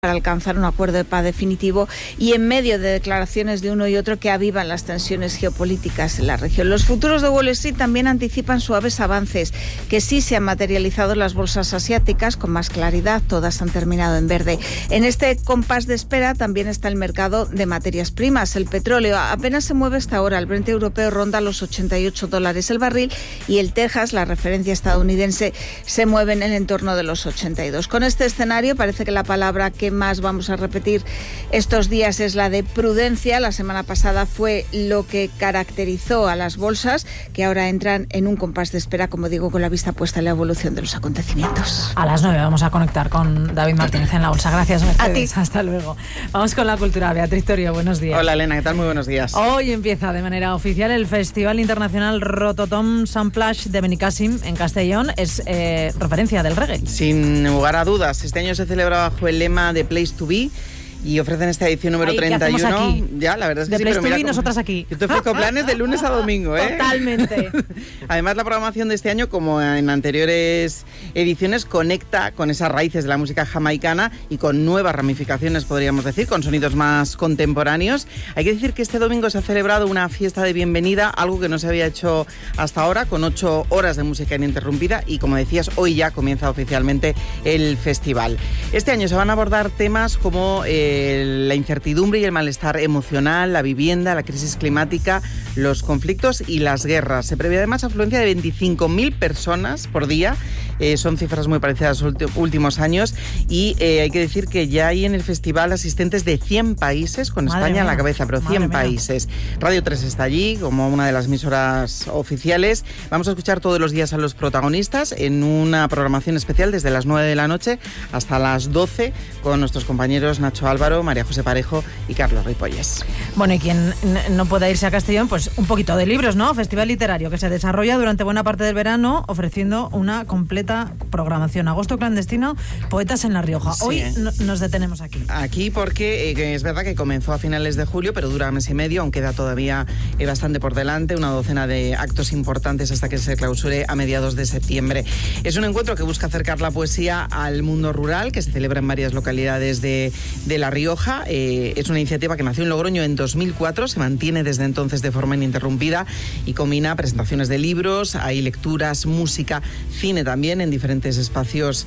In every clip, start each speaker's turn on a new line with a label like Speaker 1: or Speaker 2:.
Speaker 1: para alcanzar un acuerdo de paz definitivo y en medio de declaraciones de uno y otro que avivan las tensiones geopolíticas en la región. Los futuros de Wall Street también anticipan suaves avances que sí se han materializado en las bolsas asiáticas con más claridad, todas han terminado en verde. En este compás de espera también está el mercado de materias primas. El petróleo apenas se mueve hasta ahora, el Brent europeo ronda los $88 el barril y el Texas, la referencia estadounidense, se mueve en el entorno de los 82. Con este escenario parece que la palabra que más vamos a repetir estos días es la de prudencia. La semana pasada fue lo que caracterizó a las bolsas, que ahora entran en un compás de espera, como digo, con la vista puesta en la evolución de los acontecimientos.
Speaker 2: A las 9 vamos a conectar con David Martínez en la bolsa. Gracias, Mercedes.
Speaker 1: A ti.
Speaker 2: Hasta luego. Vamos con la cultura. Beatriz Torio, buenos días.
Speaker 3: Hola, Elena, ¿qué tal? Muy buenos días.
Speaker 2: Hoy empieza de manera oficial el Festival Internacional Rototom Samplash de Benicàssim en Castellón. Es referencia del reggae.
Speaker 3: Sin lugar a dudas, este año se celebra bajo el lema de Place to Be y ofrecen esta edición número 31.
Speaker 2: ¿Qué hacemos aquí?
Speaker 3: Ya, la verdad es que
Speaker 2: de
Speaker 3: sí,
Speaker 2: Place
Speaker 3: pero mira,
Speaker 2: to Be, nosotras aquí.
Speaker 3: Yo te ofrezco planes de lunes a domingo, ¿eh?
Speaker 2: Totalmente.
Speaker 3: Además, la programación de este año, como en anteriores ediciones, conecta con esas raíces de la música jamaicana y con nuevas ramificaciones, podríamos decir, con sonidos más contemporáneos. Hay que decir que este domingo se ha celebrado una fiesta de bienvenida, algo que no se había hecho hasta ahora, con 8 horas de música ininterrumpida y, como decías, hoy ya comienza oficialmente el festival. Este año se van a abordar temas como la incertidumbre y el malestar emocional, la vivienda, la crisis climática, los conflictos y las guerras. Se prevé además afluencia de 25.000 personas por día. Son cifras muy parecidas a los últimos años y hay que decir que ya hay en el festival asistentes de 100 países, con España a la cabeza, pero 100 países. Radio 3 está allí como una de las emisoras oficiales. Vamos a escuchar todos los días a los protagonistas en una programación especial desde las 9 de la noche hasta las 12 con nuestros compañeros Nacho Álvaro, María José Parejo y Carlos Ripolles.
Speaker 2: Bueno, y quien no pueda irse a Castellón, pues un poquito de libros, ¿no? Festival literario que se desarrolla durante buena parte del verano ofreciendo una completa programación. Agosto clandestino, poetas en La Rioja.
Speaker 3: Sí,
Speaker 2: Hoy nos detenemos aquí.
Speaker 3: Aquí porque es verdad que comenzó a finales de julio, pero dura mes y medio, aún queda todavía bastante por delante, una docena de actos importantes hasta que se clausure a mediados de septiembre. Es un encuentro que busca acercar la poesía al mundo rural, que se celebra en varias localidades de La Rioja. Es una iniciativa que nació en Logroño en 2004, se mantiene desde entonces de forma ininterrumpida y combina presentaciones de libros, hay lecturas, música, cine también en diferentes espacios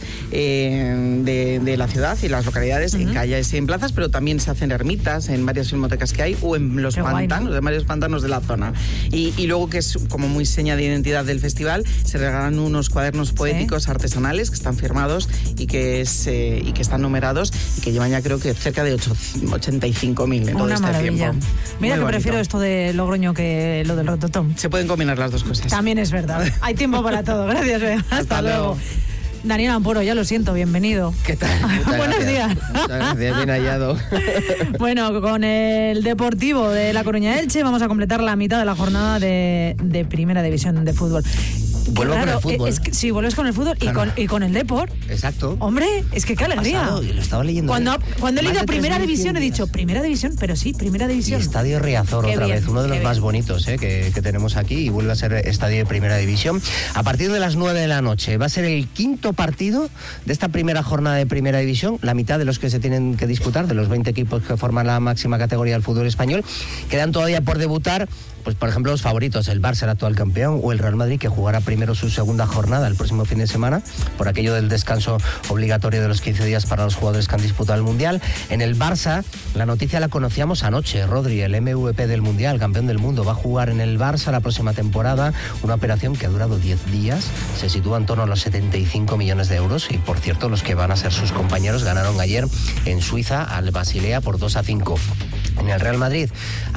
Speaker 3: de la ciudad y las localidades, en calles y en plazas, pero también se hacen ermitas en varias filmotecas que hay o en los pantanos, ¿no? En varios pantanos de la zona. Y luego, que es como muy seña de identidad del festival, se regalan unos cuadernos poéticos artesanales que están firmados y que están numerados y que llevan ya creo que cerca de 85.000 en todo este
Speaker 2: maravilla.
Speaker 3: tiempo.
Speaker 2: Mira,
Speaker 3: Muy
Speaker 2: que prefiero
Speaker 3: bonito.
Speaker 2: esto de Logroño que lo del Rototom.
Speaker 3: Se pueden combinar las dos cosas.
Speaker 2: También es verdad. Hay tiempo para todo. Gracias, Bea. Hasta luego. Daniel Amporo, ya lo siento, bienvenido.
Speaker 4: ¿Qué tal?
Speaker 2: Buenos días.
Speaker 4: Muchas gracias, bien hallado.
Speaker 2: Bueno, con el Deportivo de La Coruña Elche vamos a completar la mitad de la jornada de Primera División de fútbol.
Speaker 4: Vuelvo
Speaker 2: Claro,
Speaker 4: con el fútbol.
Speaker 2: Sí, vuelves con el fútbol
Speaker 4: Claro.
Speaker 2: y con el Depor.
Speaker 4: Exacto.
Speaker 2: Hombre, es que qué alegría.
Speaker 4: Pasado, yo lo estaba leyendo.
Speaker 2: Cuando he leído
Speaker 4: Más de
Speaker 2: Primera
Speaker 4: 3.100
Speaker 2: División he dicho,
Speaker 4: días.
Speaker 2: Primera División, pero sí, Primera
Speaker 4: Y
Speaker 2: División.
Speaker 4: Estadio Riazor
Speaker 2: Qué
Speaker 4: otra
Speaker 2: bien,
Speaker 4: vez, uno de los
Speaker 2: qué
Speaker 4: más
Speaker 2: bien.
Speaker 4: bonitos que tenemos aquí, y vuelve a ser estadio de Primera División. A partir de las 9 de la noche va a ser el quinto partido de esta primera jornada de Primera División, la mitad de los que se tienen que disputar, de los 20 equipos que forman la máxima categoría del fútbol español. Quedan todavía por debutar, pues por ejemplo, los favoritos, el Barça, el actual campeón, o el Real Madrid, que jugará primero su segunda jornada el próximo fin de semana, por aquello del descanso obligatorio de los 15 días para los jugadores que han disputado el Mundial. En el Barça, la noticia la conocíamos anoche. Rodri, el MVP del Mundial, campeón del mundo, va a jugar en el Barça la próxima temporada, una operación que ha durado 10 días, se sitúa en torno a los 75 millones de euros, y por cierto, los que van a ser sus compañeros ganaron ayer en Suiza al Basilea por 2-5. En el Real Madrid,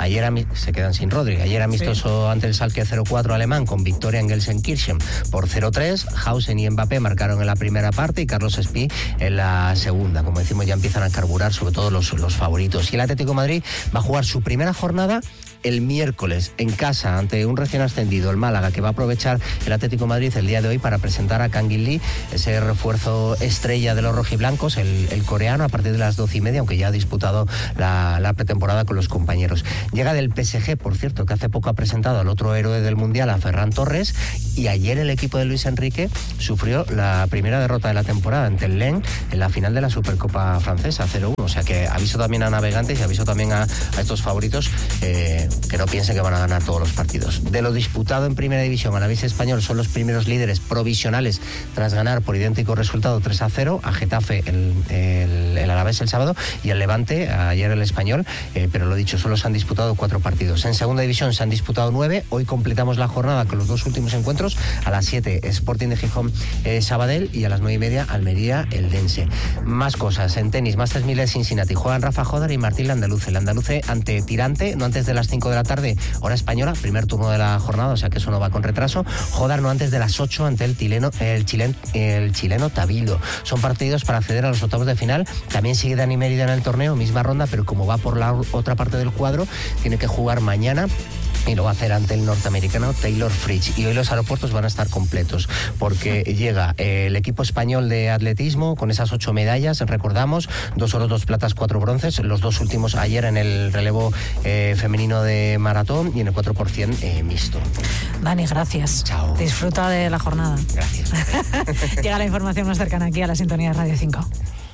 Speaker 4: se quedan sin Rodri. Ayer amistoso ante el Schalke 04 alemán, con victoria en Gelsenkirchen por 0-3. Hausen y Mbappé marcaron en la primera parte y Carlos Espí en la segunda. Como decimos, ya empiezan a carburar sobre todo los favoritos. Y el Atlético de Madrid va a jugar su primera jornada el miércoles en casa ante un recién ascendido, el Málaga, que va a aprovechar el Atlético de Madrid el día de hoy para presentar a Kangin Lee, ese refuerzo estrella de los rojiblancos, el coreano, a partir de las 12:30, aunque ya ha disputado la pretemporada con los compañeros. Llega del PSG, por cierto, que hace poco ha presentado al otro héroe del Mundial, a Ferran Torres, y ayer el equipo de Luis Enrique sufrió la primera derrota de la temporada ante el Lens en la final de la Supercopa francesa, 0-1. O sea que aviso también a navegantes y aviso también a estos favoritos que no piensen que van a ganar todos los partidos. De lo disputado en Primera División, Alavés y Español son los primeros líderes provisionales tras ganar por idéntico resultado 3-0 a Getafe el Alavés el sábado y el Levante ayer el Español, pero lo dicho, solo se han disputado 4 partidos. En Segunda División se han disputado 9, hoy completamos la jornada con los 2 últimos encuentros, a las 7 Sporting de Gijón Sabadell y a las 9:30 Almería Eldense. Más cosas, en tenis, Masters 1000 de Cincinnati, juegan Rafa Jodar y Martín Landaluce. Landaluce ante Tirante, no antes de las 5 de la tarde, hora española, primer turno de la jornada, o sea que eso no va con retraso. Jodar no antes de las 8 ante el chileno Tabilo. Son partidos para acceder a los octavos de final. También sigue Dani Mérida en el torneo, misma ronda, pero como va por la otra parte del cuadro, tiene que jugar mañana y lo va a hacer ante el norteamericano Taylor Fritz. Y hoy los aeropuertos van a estar completos porque llega el equipo español de atletismo con esas 8 medallas, recordamos, 2 oros, 2 platas, 4 bronces, los 2 últimos ayer en el relevo femenino de maratón y en el 4% mixto.
Speaker 2: Dani, gracias.
Speaker 4: Chao.
Speaker 2: Disfruta de la jornada.
Speaker 4: Gracias.
Speaker 2: Llega la información más cercana aquí a la sintonía de Radio 5.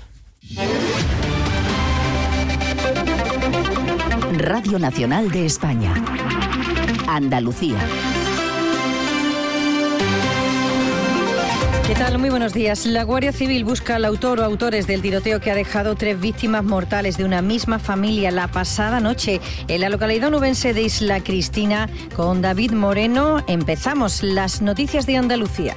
Speaker 5: Radio Nacional de España. Andalucía.
Speaker 6: ¿Qué tal? Muy buenos días. La Guardia Civil busca al autor o autores del tiroteo que ha dejado 3 víctimas mortales de una misma familia la pasada noche en la localidad onubense de Isla Cristina. Con David Moreno empezamos las noticias de Andalucía.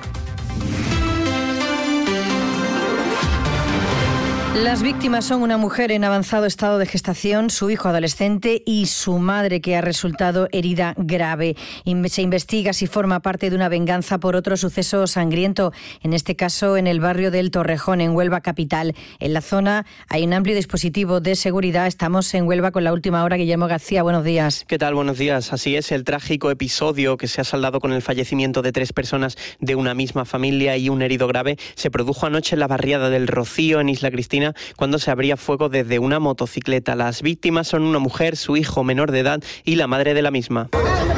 Speaker 6: Las víctimas son una mujer en avanzado estado de gestación, su hijo adolescente y su madre, que ha resultado herida grave. Se investiga si forma parte de una venganza por otro suceso sangriento, en este caso en el barrio del Torrejón, en Huelva capital. En la zona hay un amplio dispositivo de seguridad. Estamos en Huelva con la última hora. Guillermo García, buenos días.
Speaker 7: ¿Qué tal? Buenos días. Así es, el trágico episodio que se ha saldado con el fallecimiento de 3 personas de una misma familia y un herido grave se produjo anoche en la barriada del Rocío, en Isla Cristina, cuando se abría fuego desde una motocicleta. Las víctimas son una mujer, su hijo menor de edad y la madre de la misma.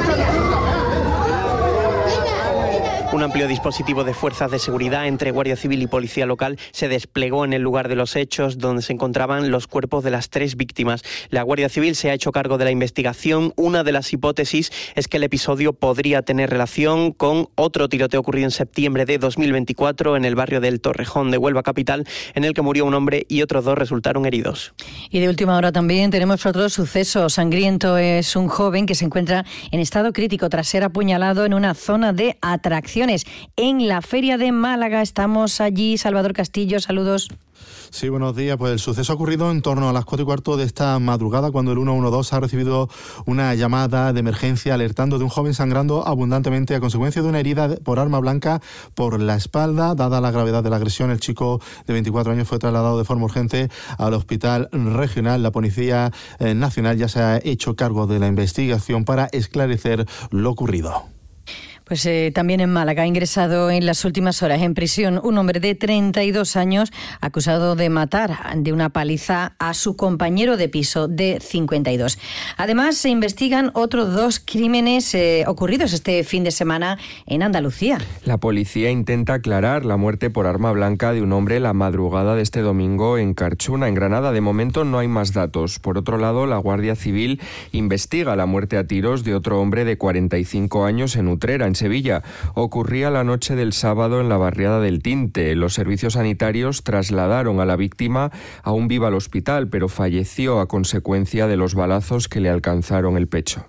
Speaker 7: Un amplio dispositivo de fuerzas de seguridad entre Guardia Civil y Policía Local se desplegó en el lugar de los hechos, donde se encontraban los cuerpos de las 3 víctimas. La Guardia Civil se ha hecho cargo de la investigación. Una de las hipótesis es que el episodio podría tener relación con otro tiroteo ocurrido en septiembre de 2024 en el barrio del Torrejón de Huelva capital, en el que murió un hombre y otros 2 resultaron heridos.
Speaker 6: Y de última hora también tenemos otro suceso sangriento. Es un joven que se encuentra en estado crítico tras ser apuñalado en una zona de atracción en la Feria de Málaga. Estamos allí. Salvador Castillo, saludos.
Speaker 8: Sí, buenos días. Pues el suceso ha ocurrido en torno a las 4:15 de esta madrugada, cuando el 112 ha recibido una llamada de emergencia alertando de un joven sangrando abundantemente a consecuencia de una herida por arma blanca por la espalda. Dada la gravedad de la agresión, el chico de 24 años fue trasladado de forma urgente al hospital regional. La Policía Nacional ya se ha hecho cargo de la investigación para esclarecer lo ocurrido.
Speaker 6: Pues también en Málaga ha ingresado en las últimas horas en prisión un hombre de 32 años acusado de matar de una paliza a su compañero de piso de 52. Además, se investigan otros 2 crímenes ocurridos este fin de semana en Andalucía.
Speaker 9: La policía intenta aclarar la muerte por arma blanca de un hombre la madrugada de este domingo en Carchuna, en Granada. De momento no hay más datos. Por otro lado, la Guardia Civil investiga la muerte a tiros de otro hombre de 45 años en Utrera, en Sevilla. Ocurría la noche del sábado en la barriada del Tinte. Los servicios sanitarios trasladaron a la víctima a un Viva al hospital, pero falleció a consecuencia de los balazos que le alcanzaron el pecho.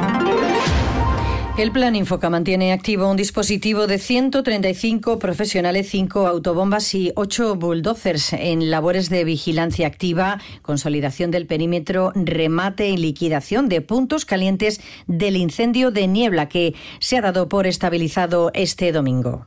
Speaker 6: El Plan Infoca mantiene activo un dispositivo de 135 profesionales, 5 autobombas y 8 bulldozers en labores de vigilancia activa, consolidación del perímetro, remate y liquidación de puntos calientes del incendio de Niebla, que se ha dado por estabilizado este domingo.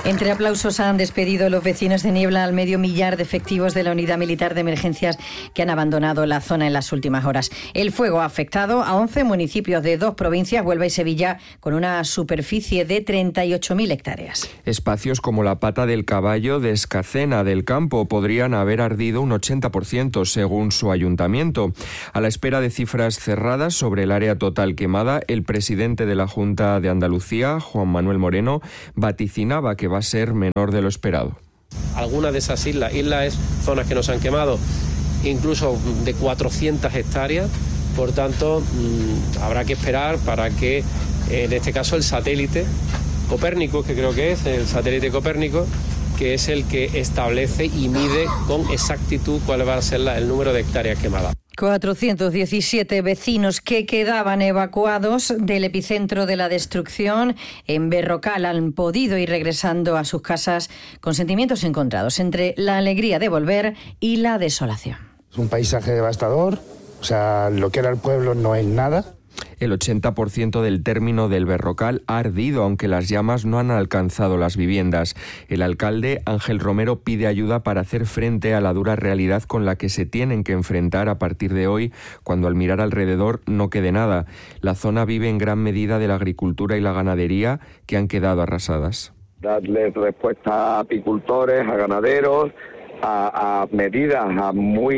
Speaker 6: Entre aplausos han despedido los vecinos de Niebla al medio millar de efectivos de la Unidad Militar de Emergencias que han abandonado la zona en las últimas horas. El fuego ha afectado a 11 municipios de 2 provincias, Huelva y Sevilla, con una superficie de 38.000 hectáreas.
Speaker 9: Espacios como la Pata del Caballo de Escacena del Campo podrían haber ardido un 80%, según su ayuntamiento. A la espera de cifras cerradas sobre el área total quemada, el presidente de la Junta de Andalucía, Juan Manuel Moreno, vaticinaba que va a ser menor de lo esperado.
Speaker 10: Algunas de esas islas es zonas que nos han quemado incluso de 400 hectáreas, por tanto habrá que esperar para que en este caso el satélite Copérnico, que creo que es el satélite Copérnico, que es el que establece y mide con exactitud cuál va a ser el número de hectáreas quemadas.
Speaker 6: 417 vecinos que quedaban evacuados del epicentro de la destrucción en Berrocal han podido ir regresando a sus casas con sentimientos encontrados entre la alegría de volver y la desolación.
Speaker 11: Es un paisaje devastador, o sea, lo que era el pueblo no es nada.
Speaker 9: El 80% del término del Berrocal ha ardido, aunque las llamas no han alcanzado las viviendas. El alcalde Ángel Romero pide ayuda para hacer frente a la dura realidad con la que se tienen que enfrentar a partir de hoy, cuando al mirar alrededor no quede nada. La zona vive en gran medida de la agricultura y la ganadería, que han quedado arrasadas.
Speaker 12: Darle respuesta a apicultores, a ganaderos, a medidas a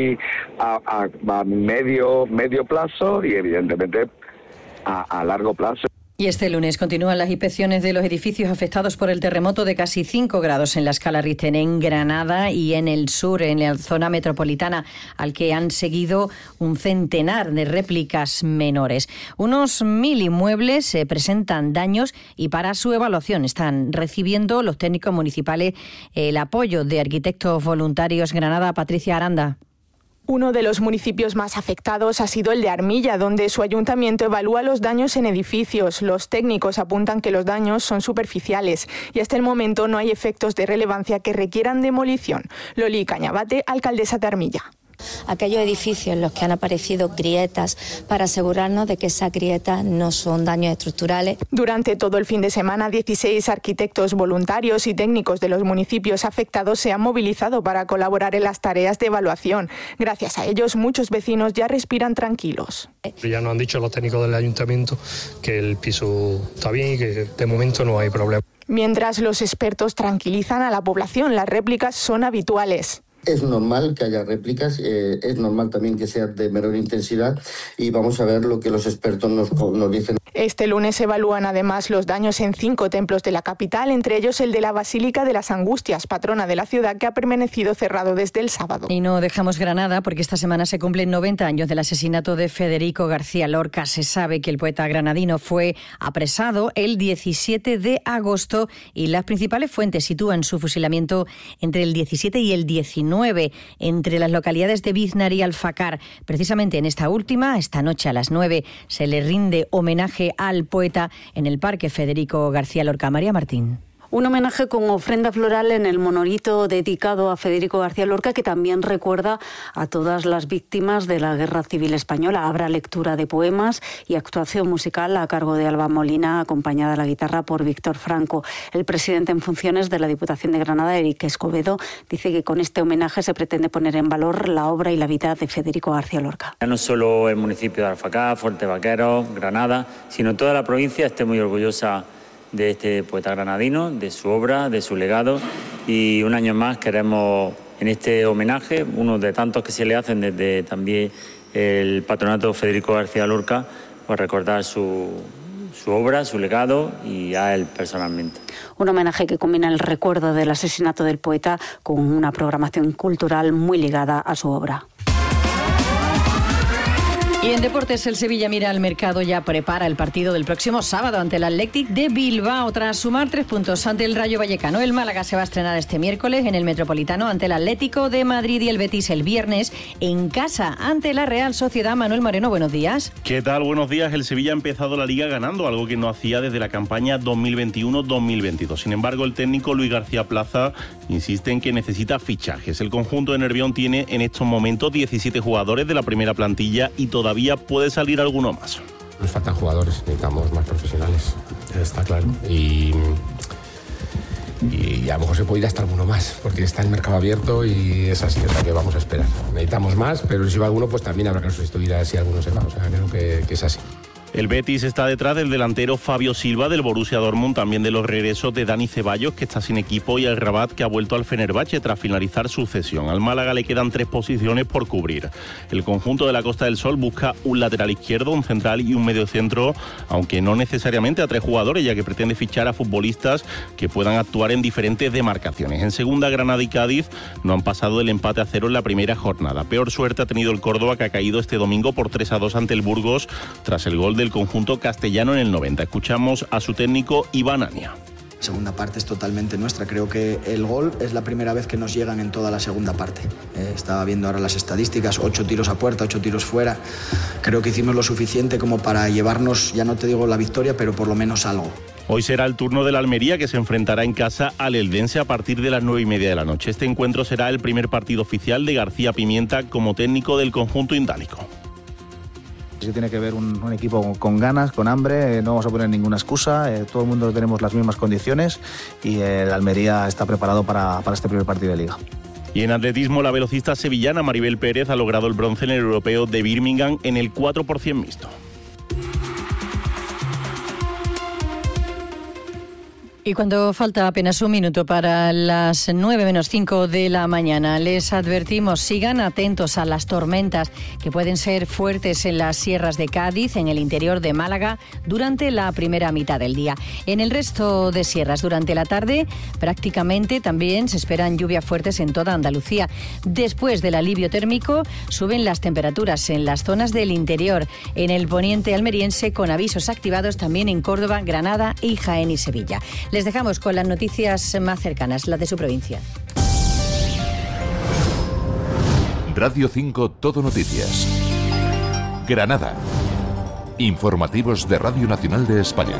Speaker 12: medio plazo y evidentemente a largo plazo.
Speaker 6: Y este lunes continúan las inspecciones de los edificios afectados por el terremoto de casi 5 grados en la escala Richter en Granada y en el sur, en la zona metropolitana, al que han seguido un centenar de réplicas menores. Unos 1.000 inmuebles presentan daños y para su evaluación están recibiendo los técnicos municipales el apoyo de Arquitectos Voluntarios Granada. Patricia Aranda.
Speaker 13: Uno de los municipios más afectados ha sido el de Armilla, donde su ayuntamiento evalúa los daños en edificios. Los técnicos apuntan que los daños son superficiales y hasta el momento no hay efectos de relevancia que requieran demolición. Loli Cañabate, alcaldesa de Armilla.
Speaker 14: Aquellos edificios en los que han aparecido grietas para asegurarnos de que esas grietas no son daños estructurales.
Speaker 13: Durante todo el fin de semana, 16 arquitectos voluntarios y técnicos de los municipios afectados se han movilizado para colaborar en las tareas de evaluación. Gracias a ellos, muchos vecinos ya respiran tranquilos.
Speaker 15: Ya nos han dicho los técnicos del ayuntamiento que el piso está bien y que de momento no hay problema.
Speaker 13: Mientras los expertos tranquilizan a la población, las réplicas son habituales.
Speaker 16: Es normal que haya réplicas, es normal también que sean de menor intensidad y vamos a ver lo que los expertos nos dicen.
Speaker 13: Este lunes evalúan además los daños en 5 templos de la capital, entre ellos el de la Basílica de las Angustias, patrona de la ciudad, que ha permanecido cerrado desde el sábado.
Speaker 6: Y no dejamos Granada porque esta semana se cumplen 90 años del asesinato de Federico García Lorca. Se sabe que el poeta granadino fue apresado el 17 de agosto y las principales fuentes sitúan su fusilamiento entre el 17 y el 19 entre las localidades de Biznar y Alfacar. Precisamente en esta última, esta noche a las 9, se le rinde homenaje al poeta en el Parque Federico García Lorca. María Martín.
Speaker 17: Un homenaje con ofrenda floral en el monolito dedicado a Federico García Lorca, que también recuerda a todas las víctimas de la Guerra Civil Española. Habrá lectura de poemas y actuación musical a cargo de Alba Molina, acompañada a la guitarra por Víctor Franco. El presidente en funciones de la Diputación de Granada, Eric Escobedo, dice que con este homenaje se pretende poner en valor la obra y la vida de Federico García Lorca.
Speaker 18: Ya no solo el municipio de Alfacar, Fuerte Vaqueros, Granada, sino toda la provincia esté muy orgullosa de este poeta granadino, de su obra, de su legado, y un año más queremos en este homenaje, uno de tantos que se le hacen desde también el Patronato Federico García Lorca, pues recordar su obra, su legado y a él personalmente.
Speaker 17: Un homenaje que combina el recuerdo del asesinato del poeta con una programación cultural muy ligada a su obra.
Speaker 6: Y en deportes, el Sevilla mira al mercado, ya prepara el partido del próximo sábado ante el Athletic de Bilbao. Tras sumar 3 puntos ante el Rayo Vallecano, el Málaga se va a estrenar este miércoles en el Metropolitano ante el Atlético de Madrid y el Betis el viernes en casa ante la Real Sociedad. Manuel Moreno, buenos días.
Speaker 19: ¿Qué tal? Buenos días. El Sevilla ha empezado la Liga ganando, algo que no hacía desde la campaña 2021-2022. Sin embargo, el técnico Luis García Plaza insiste en que necesita fichajes. El conjunto de Nervión tiene en estos momentos 17 jugadores de la primera plantilla y todavía puede salir alguno más.
Speaker 20: Nos faltan jugadores, necesitamos más profesionales, está claro. Y y a lo mejor se puede ir hasta alguno más, porque está el mercado abierto y es así, o sea que vamos a esperar. Necesitamos más, pero si va alguno, pues también habrá que sustituir a si alguno se va, o sea, creo que es así.
Speaker 19: El Betis está detrás del delantero Fabio Silva del Borussia Dortmund, también de los regresos de Dani Ceballos, que está sin equipo, y el Rabat, que ha vuelto al Fenerbahce tras finalizar su cesión. Al Málaga le quedan 3 posiciones por cubrir. El conjunto de la Costa del Sol busca un lateral izquierdo, un central y un mediocentro, aunque no necesariamente a 3 jugadores, ya que pretende fichar a futbolistas que puedan actuar en diferentes demarcaciones. En segunda, Granada y Cádiz no han pasado del empate a 0 en la primera jornada. Peor suerte ha tenido el Córdoba, que ha caído este domingo por 3-2 ante el Burgos tras el gol del conjunto castellano en el 90. Escuchamos a su técnico Iván Ania.
Speaker 21: La segunda parte es totalmente nuestra. Creo que el gol es la primera vez que nos llegan en toda la segunda parte. Estaba viendo ahora las estadísticas, 8 tiros a puerta, 8 tiros fuera. Creo que hicimos lo suficiente como para llevarnos, ya no te digo la victoria, pero por lo menos algo.
Speaker 19: Hoy será el turno del Almería, que se enfrentará en casa al Eldense a partir de las 9:30 de la noche. Este encuentro será el primer partido oficial de García Pimienta como técnico del conjunto indálico.
Speaker 22: Sí, tiene que ver un equipo con ganas, con hambre, no vamos a poner ninguna excusa, todo el mundo tenemos las mismas condiciones y el Almería está preparado para este primer partido de Liga.
Speaker 19: Y en atletismo, la velocista sevillana Maribel Pérez ha logrado el bronce en el europeo de Birmingham en el 4x100 mixto.
Speaker 6: Y cuando falta apenas un minuto para las 9:05 de la mañana, les advertimos, sigan atentos a las tormentas que pueden ser fuertes en las sierras de Cádiz, en el interior de Málaga, durante la primera mitad del día. En el resto de sierras, durante la tarde, prácticamente también se esperan lluvias fuertes en toda Andalucía. Después del alivio térmico, suben las temperaturas en las zonas del interior, en el poniente almeriense, con avisos activados también en Córdoba, Granada y Jaén y Sevilla. Les dejamos con las noticias más cercanas, las de su provincia.
Speaker 23: Radio 5 Todo Noticias. Granada. Informativos de Radio Nacional de España.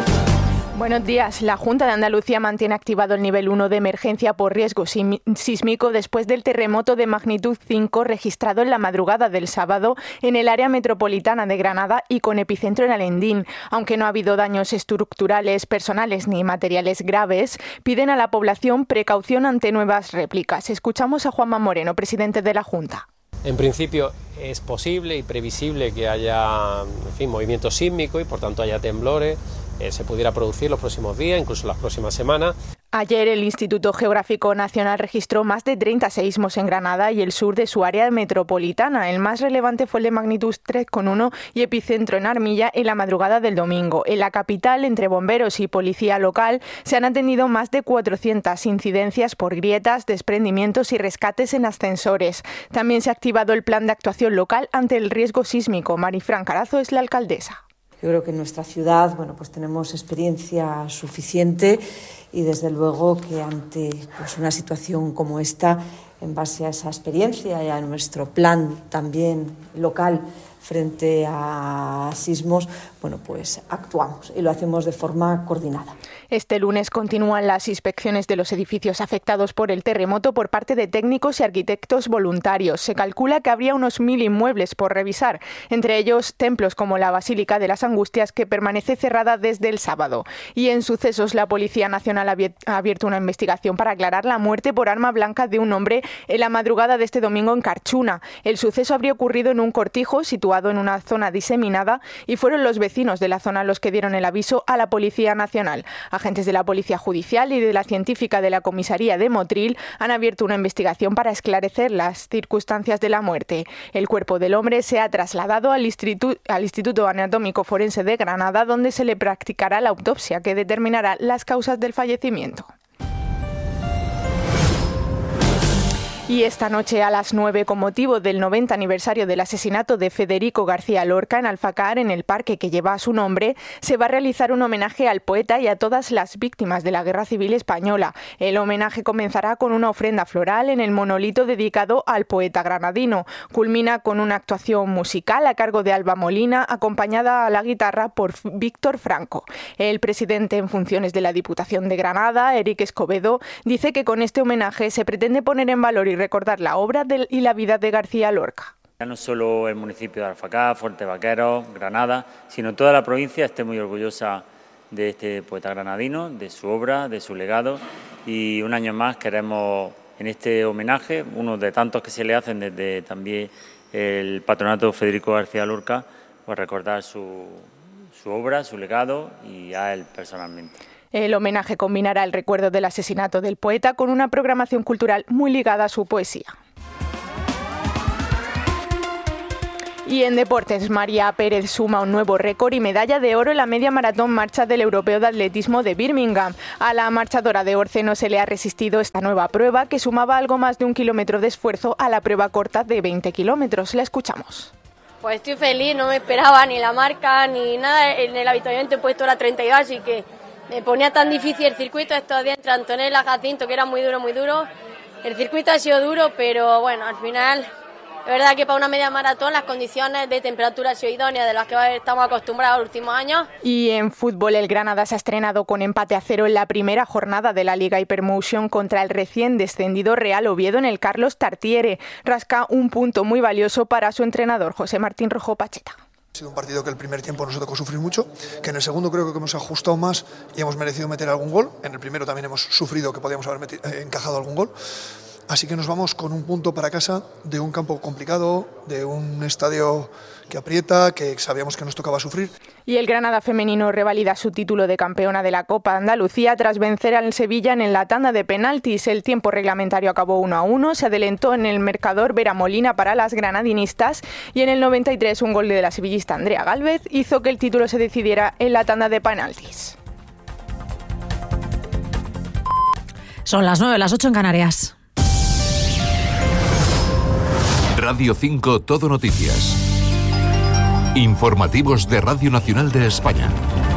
Speaker 13: Buenos días. La Junta de Andalucía mantiene activado el nivel 1 de emergencia por riesgo sísmico después del terremoto de magnitud 5 registrado en la madrugada del sábado en el área metropolitana de Granada y con epicentro en Alendín. Aunque no ha habido daños estructurales, personales ni materiales graves, piden a la población precaución ante nuevas réplicas. Escuchamos a Juanma Moreno, presidente de la Junta.
Speaker 10: En principio es posible y previsible que haya movimiento sísmico y por tanto haya temblores. Se pudiera producir los próximos días, incluso las próximas semanas.
Speaker 13: Ayer el Instituto Geográfico Nacional registró más de 30 seísmos en Granada y el sur de su área metropolitana. El más relevante fue el de magnitud 3,1 y epicentro en Armilla en la madrugada del domingo. En la capital, entre bomberos y policía local, se han atendido más de 400 incidencias por grietas, desprendimientos y rescates en ascensores. También se ha activado el plan de actuación local ante el riesgo sísmico. Marifran Carazo es la alcaldesa.
Speaker 24: Yo creo que en nuestra ciudad, pues tenemos experiencia suficiente y desde luego que ante una situación como esta, en base a esa experiencia y a nuestro plan también local frente a sismos, pues actuamos y lo hacemos de forma coordinada.
Speaker 13: Este lunes continúan las inspecciones de los edificios afectados por el terremoto por parte de técnicos y arquitectos voluntarios. Se calcula que habría unos 1000 inmuebles por revisar, entre ellos templos como la Basílica de las Angustias, que permanece cerrada desde el sábado. Y en sucesos, la Policía Nacional ha abierto una investigación para aclarar la muerte por arma blanca de un hombre en la madrugada de este domingo en Carchuna. El suceso habría ocurrido en un cortijo situado en una zona diseminada y fueron los vecinos de la zona los que dieron el aviso a la Policía Nacional. Agentes de la Policía Judicial y de la científica de la Comisaría de Motril han abierto una investigación para esclarecer las circunstancias de la muerte. El cuerpo del hombre se ha trasladado al Instituto Anatómico Forense de Granada, donde se le practicará la autopsia que determinará las causas del fallecimiento. Y esta noche a las 9, con motivo del 90 aniversario del asesinato de Federico García Lorca en Alfacar, en el parque que lleva su nombre, se va a realizar un homenaje al poeta y a todas las víctimas de la Guerra Civil Española. El homenaje comenzará con una ofrenda floral en el monolito dedicado al poeta granadino. Culmina con una actuación musical a cargo de Alba Molina, acompañada a la guitarra por Víctor Franco. El presidente en funciones de la Diputación de Granada, Eric Escobedo, dice que con este homenaje se pretende poner en valor y recordar la obra y la vida de García Lorca.
Speaker 18: Ya no solo el municipio de Alfacar, Fuerte Vaqueros, Granada, sino toda la provincia esté muy orgullosa de este poeta granadino, de su obra, de su legado, y un año más queremos, en este homenaje, uno de tantos que se le hacen desde también el Patronato Federico García Lorca, pues recordar su obra, su legado y a él personalmente.
Speaker 13: El homenaje combinará el recuerdo del asesinato del poeta con una programación cultural muy ligada a su poesía. Y en deportes, María Pérez suma un nuevo récord y medalla de oro en la media maratón marcha del Europeo de Atletismo de Birmingham. A la marchadora de Orce no se le ha resistido esta nueva prueba, que sumaba algo más de 1 kilómetro de esfuerzo a la prueba corta de 20 kilómetros. La escuchamos.
Speaker 1: Pues estoy feliz, no me esperaba ni la marca ni nada. En el avituallamiento he puesto la 32, así que me ponía tan difícil el circuito estos días entre Antonella y Jacinto, que era muy duro, muy duro. El circuito ha sido duro, pero bueno, al final... Es verdad que para una media maratón las condiciones de temperatura han sido idóneas, de las que estamos acostumbrados los últimos años.
Speaker 13: Y en fútbol, el Granada se ha estrenado con empate a 0 en la primera jornada de la Liga Hypermotion contra el recién descendido Real Oviedo en el Carlos Tartiere. Rasca un punto muy valioso para su entrenador, José Martín Rojo Pacheta.
Speaker 2: Ha sido un partido que el primer tiempo nos tocó sufrir mucho, que en el segundo creo que hemos ajustado más y hemos merecido meter algún gol. En el primero también hemos sufrido que podíamos haber encajado algún gol. Así que nos vamos con un punto para casa de un campo complicado, de un estadio que aprieta, que sabíamos que nos tocaba sufrir.
Speaker 13: Y el Granada femenino revalida su título de campeona de la Copa Andalucía tras vencer al Sevilla en la tanda de penaltis. El tiempo reglamentario acabó 1-1, se adelantó en el marcador Vera Molina para las granadinistas y en el 93 un gol de la sevillista Andrea Gálvez hizo que el título se decidiera en la tanda de penaltis.
Speaker 6: Son las 9, las 8 en Canarias.
Speaker 23: Radio 5 Todo Noticias. Informativos de Radio Nacional de España.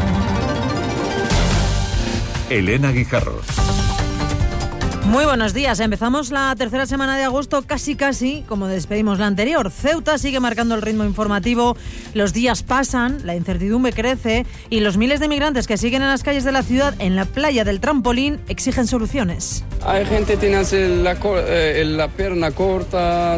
Speaker 23: Elena Guijarro.
Speaker 6: Muy buenos días. Empezamos la tercera semana de agosto casi como despedimos la anterior. Ceuta sigue marcando el ritmo informativo, los días pasan, la incertidumbre crece y los miles de migrantes que siguen en las calles de la ciudad, en la playa del Trampolín, exigen soluciones.
Speaker 3: Hay gente que tiene la pierna corta,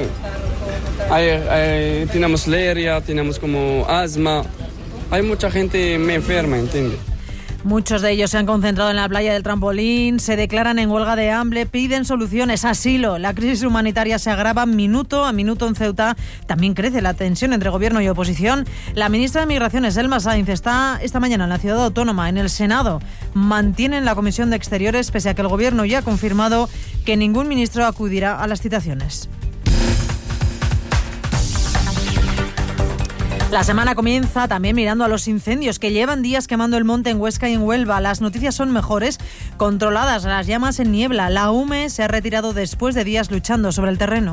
Speaker 3: tenemos malaria, tenemos como asma. Hay mucha gente enferma, ¿entiendes?
Speaker 6: Muchos de ellos se han concentrado en la playa del Trampolín, se declaran en huelga de hambre, piden soluciones, asilo. La crisis humanitaria se agrava minuto a minuto en Ceuta. También crece la tensión entre gobierno y oposición. La ministra de Migraciones, Elma Sainz, está esta mañana en la ciudad autónoma, en el Senado. Mantienen la Comisión de Exteriores, pese a que el gobierno ya ha confirmado que ningún ministro acudirá a las citaciones. La semana comienza también mirando a los incendios que llevan días quemando el monte en Huesca y en Huelva. Las noticias son mejores, controladas las llamas en niebla. La UME se ha retirado después de días luchando sobre el terreno.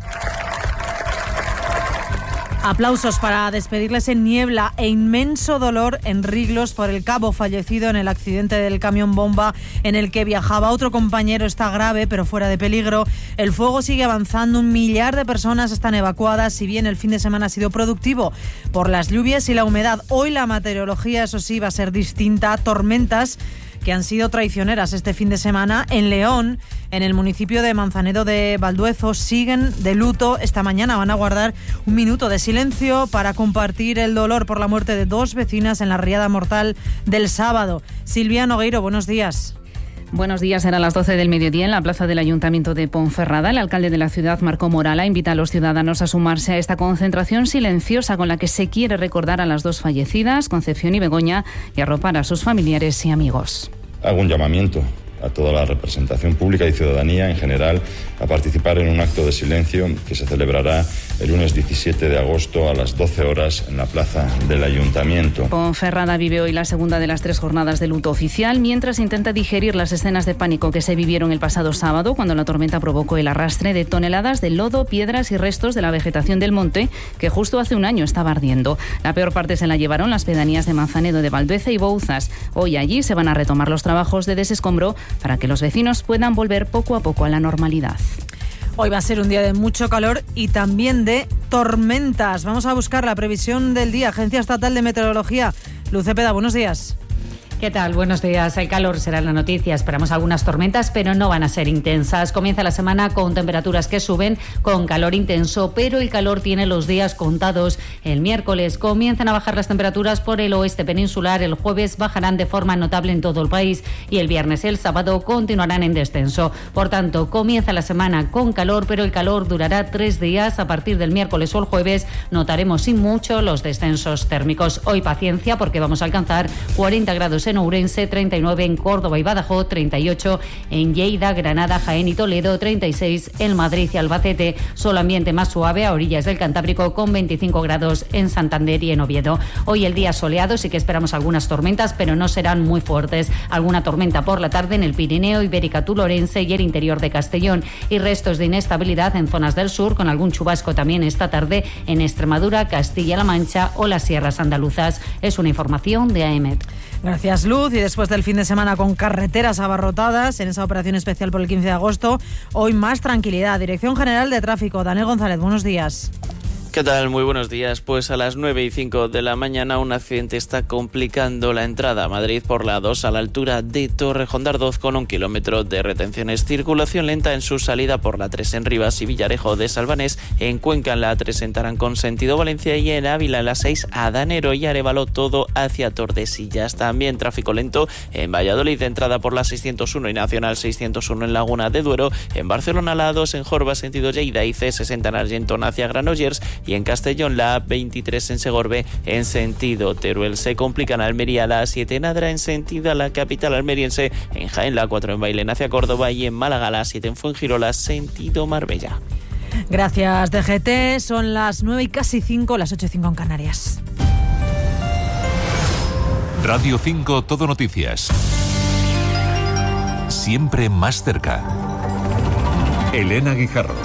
Speaker 6: Aplausos para despedirles en niebla e inmenso dolor en Riglos por el cabo fallecido en el accidente del camión bomba en el que viajaba. Otro compañero está grave pero fuera de peligro. El fuego sigue avanzando, 1 millar de personas están evacuadas, si bien el fin de semana ha sido productivo por las lluvias y la humedad. Hoy la meteorología, eso sí, va a ser distinta. Tormentas que han sido traicioneras este fin de semana. En León, en el municipio de Manzanedo de Valduezo, siguen de luto. Esta mañana van a guardar 1 minuto de silencio para compartir el dolor por la muerte de 2 vecinas en la riada mortal del sábado. Silvia Nogueiro, buenos días.
Speaker 4: Buenos días, eran las 12 del mediodía en la plaza del Ayuntamiento de Ponferrada. El alcalde de la ciudad, Marco Morala, invita a los ciudadanos a sumarse a esta concentración silenciosa con la que se quiere recordar a las 2 fallecidas, Concepción y Begoña, y arropar a sus familiares y amigos.
Speaker 25: Hago un llamamiento a toda la representación pública y ciudadanía en general a participar en un acto de silencio que se celebrará el lunes 17 de agosto a las 12 horas en la plaza del Ayuntamiento.
Speaker 4: Ponferrada vive hoy la segunda de las 3 jornadas de luto oficial, mientras intenta digerir las escenas de pánico que se vivieron el pasado sábado, cuando la tormenta provocó el arrastre de toneladas de lodo, piedras y restos de la vegetación del monte, que justo hace un año estaba ardiendo. La peor parte se la llevaron las pedanías de Manzanedo de Valdueza y Bouzas. Hoy allí se van a retomar los trabajos de desescombro para que los vecinos puedan volver poco a poco a la normalidad.
Speaker 6: Hoy va a ser un día de mucho calor y también de tormentas. Vamos a buscar la previsión del día. Agencia Estatal de Meteorología. Luz Cepeda, buenos días.
Speaker 5: ¿Qué tal? Buenos días. El calor será la noticia. Esperamos algunas tormentas, pero no van a ser intensas. Comienza la semana con temperaturas que suben, con calor intenso, pero el calor tiene los días contados. El miércoles comienzan a bajar las temperaturas por el oeste peninsular. El jueves bajarán de forma notable en todo el país y el viernes y el sábado continuarán en descenso. Por tanto, comienza la semana con calor, pero el calor durará 3 días. A partir del miércoles o el jueves notaremos sin mucho los descensos térmicos. Hoy paciencia, porque vamos a alcanzar 40 grados en Ourense, 39 en Córdoba y Badajoz, 38 en Lleida, Granada, Jaén y Toledo, 36 en Madrid y Albacete. Solo ambiente más suave a orillas del Cantábrico, con 25 grados en Santander y en Oviedo. Hoy el día soleado, sí que esperamos algunas tormentas, pero no serán muy fuertes. Alguna tormenta por la tarde en el Pirineo, Ibérica, Tulorense y el interior de Castellón, y restos de inestabilidad en zonas del sur, con algún chubasco también esta tarde en Extremadura, Castilla-La Mancha o las sierras andaluzas. Es una información de AEMET.
Speaker 7: Gracias, Luz. Y después del fin de semana con carreteras abarrotadas en esa operación especial por el 15 de agosto, hoy más tranquilidad. Dirección General de Tráfico, Daniel González, buenos días.
Speaker 8: ¿Qué tal? Muy buenos días. Pues a las 9:05 de la mañana un accidente está complicando la entrada a Madrid por la 2 a la altura de Torrejón de Ardoz, con 1 kilómetro de retenciones. Circulación lenta en su salida por la 3 en Rivas y Villarejo de Salvanés, en Cuenca en la 3 en Tarancón sentido Valencia y en Ávila en la 6 a Danero y Arévalo, todo hacia Tordesillas. También tráfico lento en Valladolid, entrada por la 601 y Nacional 601 en Laguna de Duero, en Barcelona la 2 en Jorba sentido Lleida y C60 en Argentón hacia Granollers, y en Castellón la A23 en Segorbe en sentido Teruel. Se complican Almería la A7 en Adra en sentido a la capital almeriense, en Jaén la 4 en Bailén hacia Córdoba y en Málaga la A7 en Fuengirola sentido Marbella.
Speaker 7: Gracias, DGT. Son las 9:05, las 8:05 en Canarias.
Speaker 23: Radio 5 Todo Noticias. Siempre más cerca. Elena Guijarro.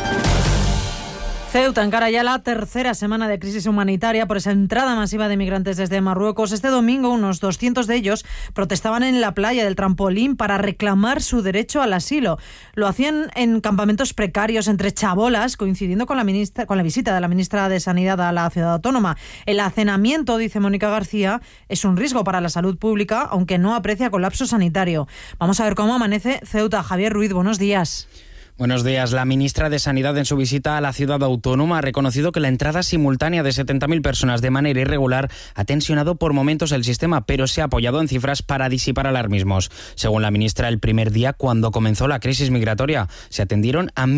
Speaker 7: Ceuta encara ya la tercera semana de crisis humanitaria por esa entrada masiva de migrantes desde Marruecos. Este domingo unos 200 de ellos protestaban en la playa del Trampolín para reclamar su derecho al asilo. Lo hacían en campamentos precarios entre chabolas, coincidiendo con la visita de la ministra de Sanidad a la ciudad autónoma. El hacinamiento, dice Mónica García, es un riesgo para la salud pública, aunque no aprecia colapso sanitario. Vamos a ver cómo amanece Ceuta. Javier Ruiz, buenos días.
Speaker 9: Buenos días. La ministra de Sanidad, en su visita a la ciudad autónoma, ha reconocido que la entrada simultánea de 70.000 personas de manera irregular ha tensionado por momentos el sistema, pero se ha apoyado en cifras para disipar alarmismos. Según la ministra, el primer día, cuando comenzó la crisis migratoria, se atendieron a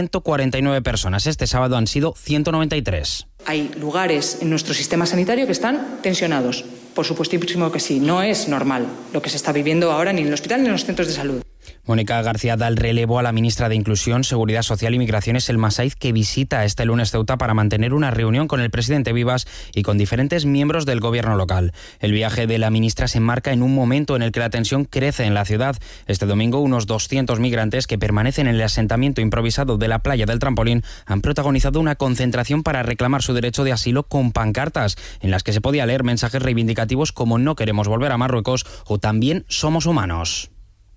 Speaker 9: 1.149 personas. Este sábado han sido 193.
Speaker 11: Hay lugares en nuestro sistema sanitario que están tensionados. Por supuestísimo que sí. No es normal lo que se está viviendo ahora ni en el hospital ni en los centros de salud.
Speaker 9: Mónica García da el relevo a la ministra de Inclusión, Seguridad Social y Migraciones, Elma Saiz, que visita este lunes Ceuta para mantener una reunión con el presidente Vivas y con diferentes miembros del gobierno local. El viaje de la ministra se enmarca en un momento en el que la tensión crece en la ciudad. Este domingo unos 200 migrantes que permanecen en el asentamiento improvisado de la playa del Trampolín han protagonizado una concentración para reclamar su derecho de asilo con pancartas en las que se podía leer mensajes reivindicativos como "no queremos volver a Marruecos" o "también somos humanos".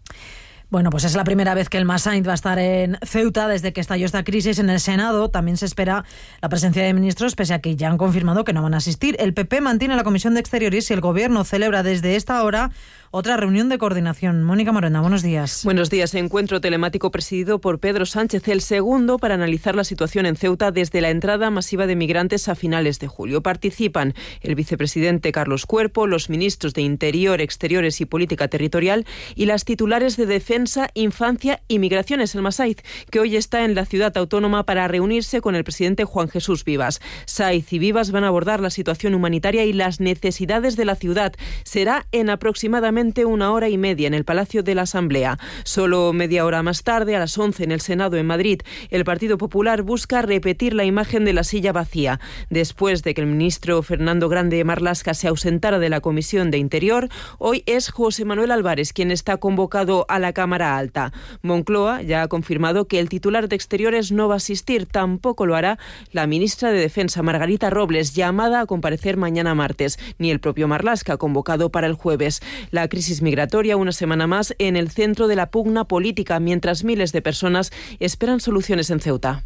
Speaker 7: Bueno, pues es la primera vez que el Sainz va a estar en Ceuta desde que estalló esta crisis. En el Senado también se espera la presencia de ministros, pese a que ya han confirmado que no van a asistir. El PP mantiene la Comisión de Exteriores y el Gobierno celebra desde esta hora otra reunión de coordinación. Mónica Morena, buenos días.
Speaker 26: Buenos días. Encuentro telemático presidido por Pedro Sánchez, el segundo para analizar la situación en Ceuta desde la entrada masiva de migrantes a finales de julio. Participan el vicepresidente Carlos Cuerpo, los ministros de Interior, Exteriores y Política Territorial y las titulares de Defensa, Infancia y Migraciones, Elma Saiz, que hoy está en la ciudad autónoma para reunirse con el presidente Juan Jesús Vivas. Saiz y Vivas van a abordar la situación humanitaria y las necesidades de la ciudad. Será en aproximadamente 1 hora y media en el Palacio de la Asamblea. Solo media hora más tarde, a las 11 en el Senado en Madrid, el Partido Popular busca repetir la imagen de la silla vacía. Después de que el ministro Fernando Grande Marlaska se ausentara de la Comisión de Interior, hoy es José Manuel Álvarez quien está convocado a la Cámara Alta. Moncloa ya ha confirmado que el titular de Exteriores no va a asistir, tampoco lo hará la ministra de Defensa, Margarita Robles, llamada a comparecer mañana martes, ni el propio Marlaska, convocado para el jueves. La crisis migratoria, una semana más, en el centro de la pugna política, mientras miles de personas esperan soluciones en Ceuta.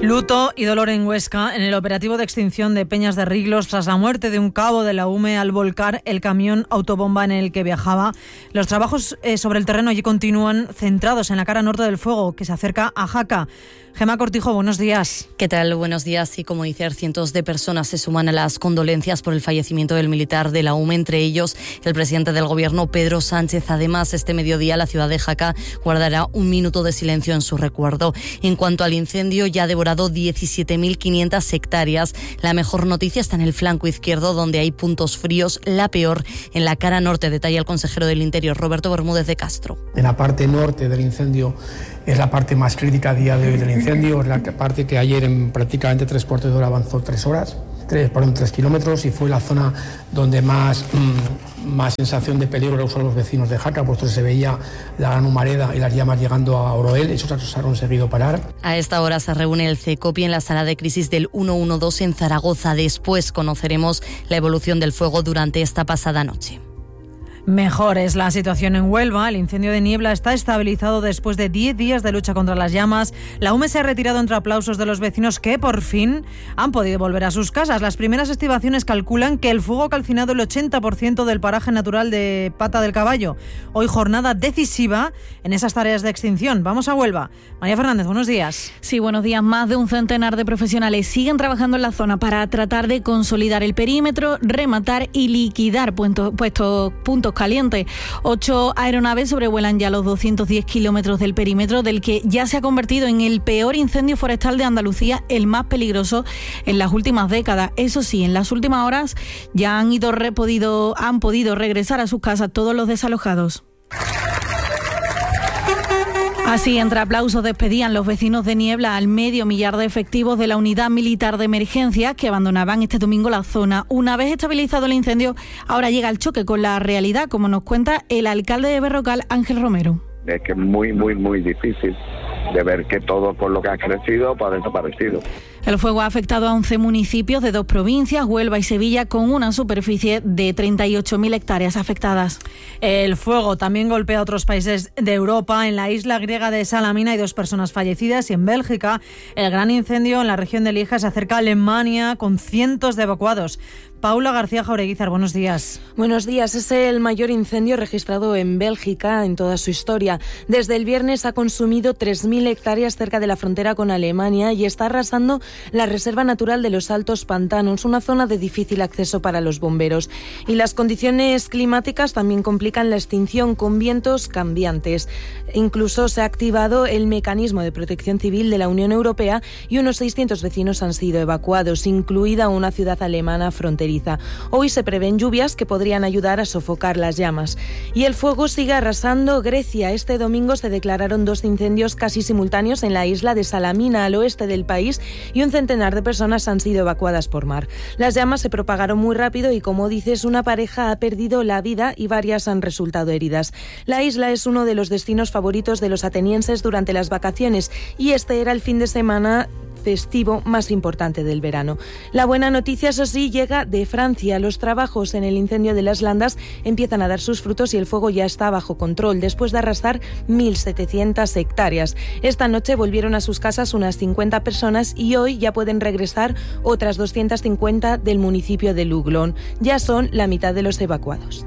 Speaker 7: Luto y dolor en Huesca en el operativo de extinción de Peñas de Riglos tras la muerte de un cabo de la UME al volcar el camión autobomba en el que viajaba. Los trabajos sobre el terreno allí continúan centrados en la cara norte del fuego que se acerca a Jaca. Gemma Cortijo, buenos días.
Speaker 12: ¿Qué tal? Buenos días. Y como dice, cientos de personas se suman a las condolencias por el fallecimiento del militar de la UME, entre ellos el presidente del Gobierno, Pedro Sánchez. Además, este mediodía la ciudad de Jaca guardará un minuto de silencio en su recuerdo. En cuanto al incendio, ya ha devorado 17.500 hectáreas. La mejor noticia está en el flanco izquierdo, donde hay puntos fríos. La peor en la cara norte, detalla el consejero del Interior, Roberto Bermúdez de Castro.
Speaker 14: En la parte norte del incendio es la parte más crítica a día de hoy del incendio, es la parte que ayer en prácticamente 3/4 de hora avanzó 3 kilómetros, y fue la zona donde más sensación de peligro causó los vecinos de Jaca, puesto que se veía la gran humareda y las llamas llegando a Oroel. Esos se han conseguido parar.
Speaker 12: A esta hora se reúne el CECOPI en la sala de crisis del 112 en Zaragoza. Después conoceremos la evolución del fuego durante esta pasada noche.
Speaker 7: Mejor es la situación en Huelva. El incendio de Niebla está estabilizado después de 10 días de lucha contra las llamas. La UME se ha retirado entre aplausos de los vecinos que por fin han podido volver a sus casas. Las primeras estimaciones calculan que el fuego ha calcinado el 80% del paraje natural de Pata del Caballo. Hoy jornada decisiva en esas tareas de extinción. Vamos a Huelva. María Fernández, buenos días.
Speaker 15: Sí, buenos días. Más de un centenar de profesionales siguen trabajando en la zona para tratar de consolidar el perímetro, rematar y liquidar puntos calientes. 8 aeronaves sobrevuelan ya los 210 kilómetros del perímetro, del que ya se ha convertido en el peor incendio forestal de Andalucía, el más peligroso en las últimas décadas. Eso sí, en las últimas horas ya han podido regresar a sus casas todos los desalojados. Así, entre aplausos, despedían los vecinos de Niebla al medio millar de efectivos de la Unidad Militar de Emergencias que abandonaban este domingo la zona. Una vez estabilizado el incendio, ahora llega el choque con la realidad, como nos cuenta el alcalde de Berrocal, Ángel Romero.
Speaker 16: Es que es muy difícil de ver que todo por lo que ha crecido pues ha desaparecido.
Speaker 15: El fuego ha afectado a 11 municipios de 2 provincias, Huelva y Sevilla, con una superficie de 38.000 hectáreas afectadas.
Speaker 7: El fuego también golpea a otros países de Europa. En la isla griega de Salamina hay 2 personas fallecidas, y en Bélgica el gran incendio en la región de Lieja se acerca a Alemania con cientos de evacuados. Paula García Jaureguizar, buenos días.
Speaker 17: Buenos días. Es el mayor incendio registrado en Bélgica en toda su historia. Desde el viernes ha consumido 3.000 hectáreas cerca de la frontera con Alemania y está arrasando la Reserva Natural de los Altos Pantanos, una zona de difícil acceso para los bomberos. Y las condiciones climáticas también complican la extinción, con vientos cambiantes. Incluso se ha activado el mecanismo de protección civil de la Unión Europea y unos 600 vecinos han sido evacuados, incluida una ciudad alemana fronteriza. Hoy se prevén lluvias que podrían ayudar a sofocar las llamas. Y el fuego sigue arrasando Grecia. Este domingo se declararon 2 incendios casi simultáneos en la isla de Salamina, al oeste del país, y un centenar de personas han sido evacuadas por mar. Las llamas se propagaron muy rápido y, como dices, una pareja ha perdido la vida y varias han resultado heridas. La isla es uno de los destinos favoritos de los atenienses durante las vacaciones, y este era el fin de semana festivo más importante del verano. La buena noticia, eso sí, llega de Francia. Los trabajos en el incendio de las Landas empiezan a dar sus frutos y el fuego ya está bajo control, después de arrasar 1.700 hectáreas. Esta noche volvieron a sus casas unas 50 personas y hoy ya pueden regresar otras 250 del municipio de Luglón. Ya son la mitad de los evacuados.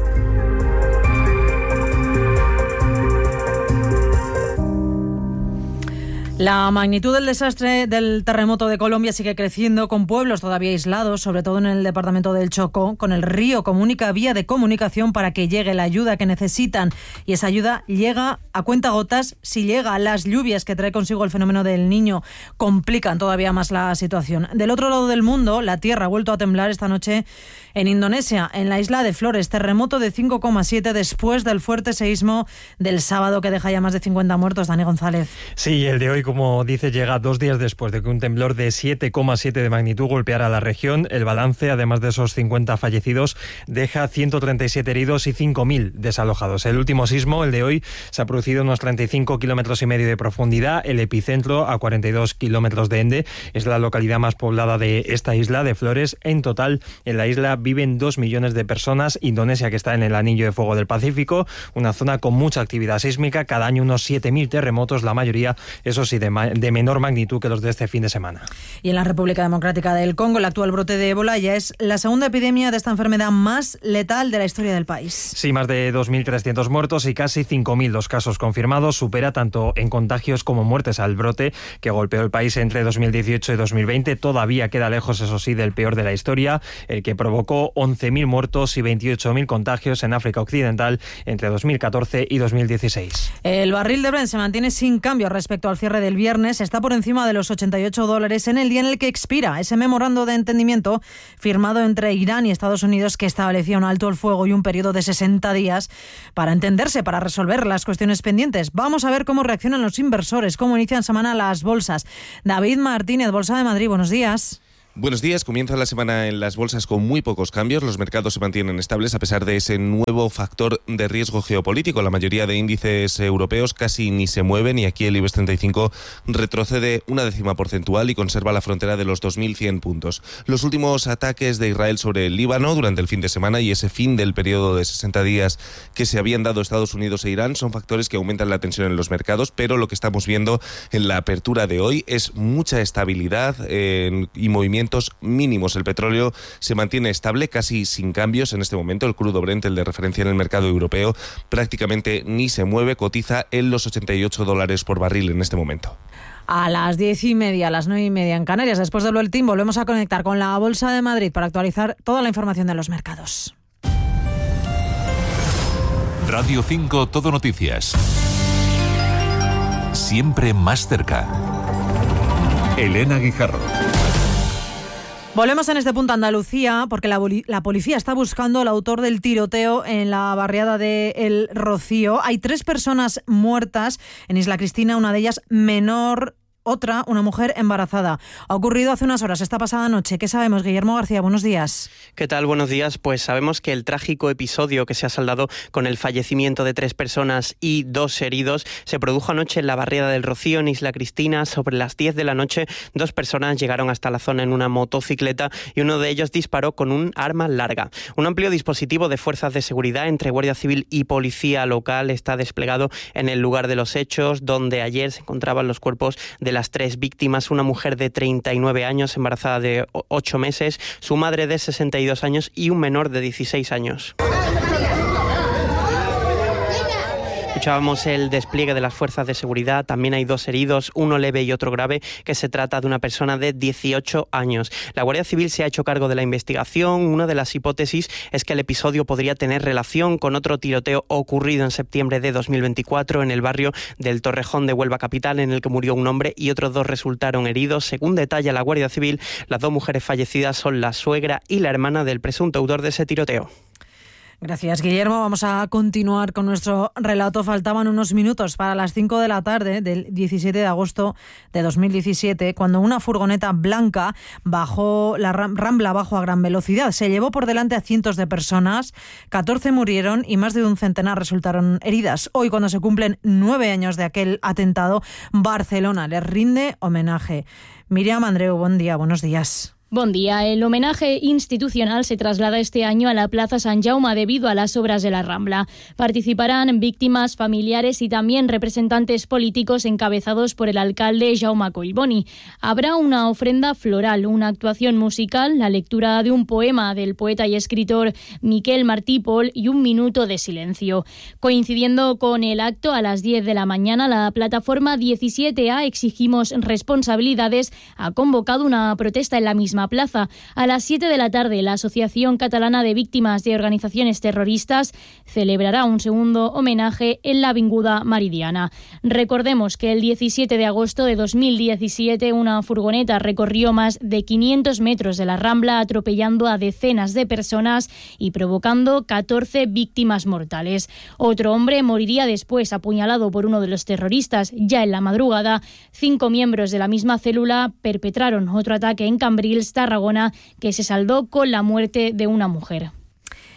Speaker 7: La magnitud del desastre del terremoto de Colombia sigue creciendo, con pueblos todavía aislados, sobre todo en el departamento del Chocó, con el río como única vía de comunicación para que llegue la ayuda que necesitan. Y esa ayuda llega a cuentagotas. Si llega, las lluvias que trae consigo el fenómeno del Niño complican todavía más la situación. Del otro lado del mundo, la tierra ha vuelto a temblar esta noche en Indonesia, en la isla de Flores. Terremoto de 5,7 después del fuerte seísmo del sábado que deja ya más de 50 muertos. Dani González.
Speaker 20: Sí, el de hoy, como dice, llega 2 días después de que un temblor de 7,7 de magnitud golpeara la región. El balance, además de esos 50 fallecidos, deja 137 heridos y 5.000 desalojados. El último sismo, el de hoy, se ha producido a unos 35,5 kilómetros de profundidad. El epicentro, a 42 kilómetros de Ende, es la localidad más poblada de esta isla de Flores. En total, en la isla viven 2 millones de personas. Indonesia, que está en el anillo de fuego del Pacífico, una zona con mucha actividad sísmica, cada año unos 7.000 terremotos, la mayoría, eso sí, de menor magnitud que los de este fin de semana.
Speaker 7: Y en la República Democrática del Congo, el actual brote de ébola ya es la segunda epidemia de esta enfermedad más letal de la historia del país.
Speaker 20: Sí, más de 2.300 muertos y casi 5.000 los casos confirmados. Supera tanto en contagios como muertes al brote que golpeó el país entre 2018 y 2020. Todavía queda lejos, eso sí, del peor de la historia, el que provocó 11.000 muertos y 28.000 contagios en África Occidental entre 2014 y 2016.
Speaker 7: El barril de Brent se mantiene sin cambio respecto al cierre del viernes. Está por encima de los $88 en el día en el que expira ese memorando de entendimiento firmado entre Irán y Estados Unidos que establecía un alto el fuego y un periodo de 60 días para entenderse, para resolver las cuestiones pendientes. Vamos a ver cómo reaccionan los inversores, cómo inician semana las bolsas. David Martínez, Bolsa de Madrid, buenos días.
Speaker 10: Buenos días. Comienza la semana en las bolsas con muy pocos cambios. Los mercados se mantienen estables a pesar de ese nuevo factor de riesgo geopolítico. La mayoría de índices europeos casi ni se mueven y aquí el IBEX 35 retrocede 0,1 porcentual y conserva la frontera de los 2.100 puntos. Los últimos ataques de Israel sobre el Líbano durante el fin de semana y ese fin del periodo de 60 días que se habían dado Estados Unidos e Irán son factores que aumentan la tensión en los mercados, pero lo que estamos viendo en la apertura de hoy es mucha estabilidad y movimientos mínimos. El petróleo se mantiene estable, casi sin cambios en este momento. El crudo Brent, el de referencia en el mercado europeo, prácticamente ni se mueve, cotiza en los $88 por barril en este momento.
Speaker 7: A las 10:30, a las 9:30 en Canarias, después del boletín, volvemos a conectar con la Bolsa de Madrid para actualizar toda la información de los mercados.
Speaker 23: Radio 5 Todo Noticias. Siempre más cerca. Elena Guijarro.
Speaker 7: Volvemos en este punto a Andalucía porque la policía está buscando al autor del tiroteo en la barriada de El Rocío. Hay 3 personas muertas en Isla Cristina, una de ellas menor, otra, una mujer embarazada. Ha ocurrido hace unas horas, esta pasada noche. ¿Qué sabemos, Guillermo García? Buenos días.
Speaker 18: ¿Qué tal? Buenos días. Pues sabemos que el trágico episodio que se ha saldado con el fallecimiento de 3 personas y 2 heridos se produjo anoche en la barriada del Rocío, en Isla Cristina. Sobre las 10 de la noche, 2 personas llegaron hasta la zona en una motocicleta y uno de ellos disparó con un arma larga. Un amplio dispositivo de fuerzas de seguridad entre Guardia Civil y Policía Local está desplegado en el lugar de los hechos, donde ayer se encontraban los cuerpos de las 3 víctimas, una mujer de 39 años, embarazada de 8 meses, su madre de 62 años y un menor de 16 años. Escuchábamos el despliegue de las fuerzas de seguridad. También hay 2 heridos, uno leve y otro grave, que se trata de una persona de 18 años. La Guardia Civil se ha hecho cargo de la investigación. Una de las hipótesis es que el episodio podría tener relación con otro tiroteo ocurrido en septiembre de 2024 en el barrio del Torrejón de Huelva capital, en el que murió un hombre y otros 2 resultaron heridos. Según detalla la Guardia Civil, las 2 mujeres fallecidas son la suegra y la hermana del presunto autor de ese tiroteo.
Speaker 7: Gracias, Guillermo. Vamos a continuar con nuestro relato. Faltaban unos minutos para las 5 de la tarde del 17 de agosto de 2017, cuando una furgoneta blanca bajó la Rambla bajo a gran velocidad. Se llevó por delante a cientos de personas, 14 murieron y más de un centenar resultaron heridas. Hoy, cuando se cumplen 9 años de aquel atentado, Barcelona les rinde homenaje. Miriam Andreu, buen día, buenos días.
Speaker 19: Buen día. El homenaje institucional se traslada este año a la Plaza Sant Jaume debido a las obras de la Rambla. Participarán víctimas, familiares y también representantes políticos encabezados por el alcalde Jaume Collboni. Habrá una ofrenda floral, una actuación musical, la lectura de un poema del poeta y escritor Miquel Martí Pol y un minuto de silencio. Coincidiendo con el acto, a las 10 de la mañana, la plataforma 17A Exigimos Responsabilidades ha convocado una protesta en la misma plaza. A las 7 de la tarde, la Asociación Catalana de Víctimas de Organizaciones Terroristas celebrará un segundo homenaje en la Avinguda Meridiana. Recordemos que el 17 de agosto de 2017 una furgoneta recorrió más de 500 metros de la Rambla, atropellando a decenas de personas y provocando 14 víctimas mortales. Otro hombre moriría después, apuñalado por uno de los terroristas. Ya en la madrugada, 5 miembros de la misma célula perpetraron otro ataque en Cambrils, Tarragona, que se saldó con la muerte de una mujer.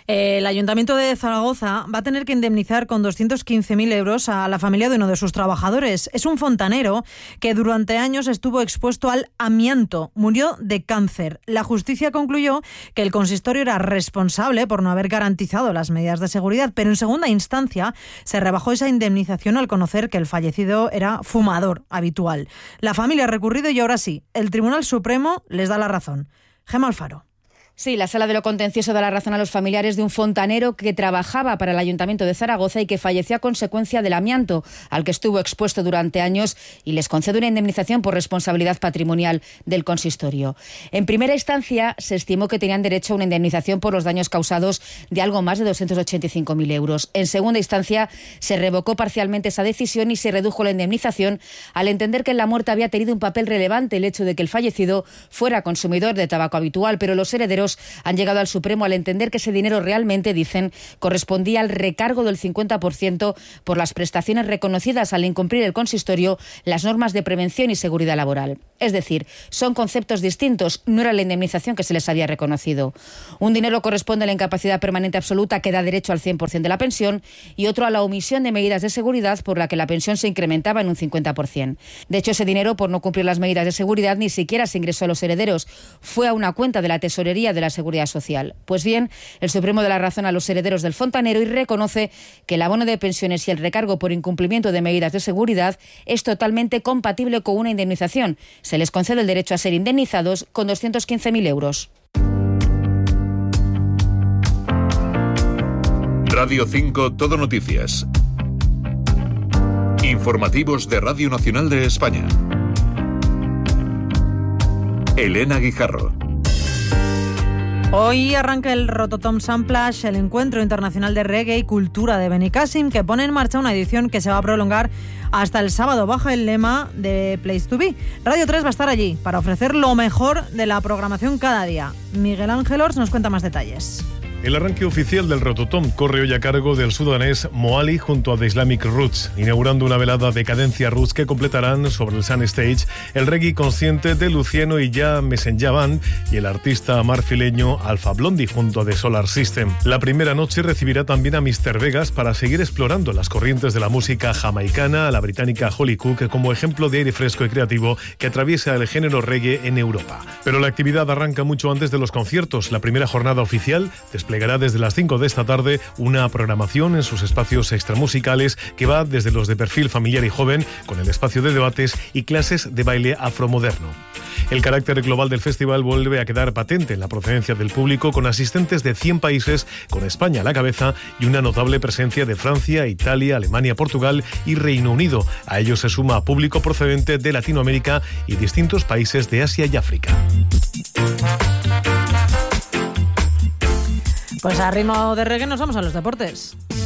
Speaker 7: El Ayuntamiento de Zaragoza va a tener que indemnizar con 215.000 euros a la familia de uno de sus trabajadores. Es un fontanero que durante años estuvo expuesto al amianto. Murió de cáncer. La justicia concluyó que el consistorio era responsable por no haber garantizado las medidas de seguridad, pero en segunda instancia se rebajó esa indemnización al conocer que el fallecido era fumador habitual. La familia ha recurrido y ahora sí, el Tribunal Supremo les da la razón. Gemma Alfaro.
Speaker 1: Sí, la Sala de lo Contencioso da la razón a los familiares de un fontanero que trabajaba para el Ayuntamiento de Zaragoza y que falleció a consecuencia del amianto al que estuvo expuesto durante años, y les concede una indemnización por responsabilidad patrimonial del consistorio. En primera instancia se estimó que tenían derecho a una indemnización por los daños causados de algo más de 285.000 euros. En segunda instancia se revocó parcialmente esa decisión y se redujo la indemnización al entender que en la muerte había tenido un papel relevante el hecho de que el fallecido fuera consumidor de tabaco habitual, pero los herederos han llegado al Supremo al entender que ese dinero realmente, dicen, correspondía al recargo del 50% por las prestaciones reconocidas al incumplir el consistorio las normas de prevención y seguridad laboral. Es decir, son conceptos distintos, no era la indemnización que se les había reconocido. Un dinero corresponde a la incapacidad permanente absoluta que da derecho al 100% de la pensión y otro a la omisión de medidas de seguridad por la que la pensión se incrementaba en un 50%. De hecho, ese dinero, por no cumplir las medidas de seguridad, ni siquiera se ingresó a los herederos. Fue a una cuenta de la Tesorería de la Seguridad Social. Pues bien, el Supremo da la razón a los herederos del fontanero y reconoce que el abono de pensiones y el recargo por incumplimiento de medidas de seguridad es totalmente compatible con una indemnización. Se les concede el derecho a ser indemnizados con 215.000 euros.
Speaker 23: Radio 5 Todo Noticias. Informativos de Radio Nacional de España. Elena Guijarro.
Speaker 7: Hoy arranca el Rototom Samplash, el encuentro internacional de reggae y cultura de Benicàssim, que pone en marcha una edición que se va a prolongar hasta el sábado, bajo el lema de Place to Be. Radio 3 va a estar allí para ofrecer lo mejor de la programación cada día. Miguel Ángel Ors nos cuenta más detalles.
Speaker 2: El arranque oficial del Rototom corre hoy a cargo del sudanés Moali junto a The Islamic Roots, inaugurando una velada de cadencia roots que completarán sobre el Sun Stage el reggae consciente de Luciano y Ya Messenger Band y el artista marfileño Alpha Blondy junto a The Solar System. La primera noche recibirá también a Mr. Vegas para seguir explorando las corrientes de la música jamaicana a la británica Holly Cook como ejemplo de aire fresco y creativo que atraviesa el género reggae en Europa. Pero la actividad arranca mucho antes de los conciertos. La primera jornada oficial desplegará desde las 5 de esta tarde una programación en sus espacios extramusicales que va desde los de perfil familiar y joven, con el espacio de debates y clases de baile afromoderno. El carácter global del festival vuelve a quedar patente en la procedencia del público, con asistentes de 100 países, con España a la cabeza y una notable presencia de Francia, Italia, Alemania, Portugal y Reino Unido. A ello se suma público procedente de Latinoamérica y distintos países de Asia y África.
Speaker 7: Pues a ritmo de reggae nos vamos a los deportes.